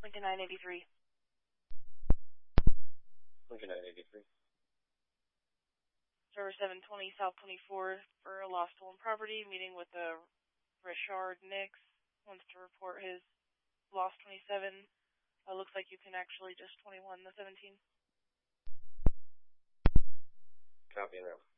Lincoln 983. Lincoln 983. Server 720 South 24 for a lost stolen property, meeting with Richard Nix. Wants to report his lost 27. Looks like you can actually just 21 the 17. Copy now.